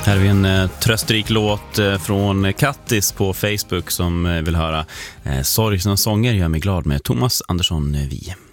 Här har vi en tröstrik låt från Kattis på Facebook som vill höra Sorgsna sånger gör mig glad med Thomas Andersson Vi.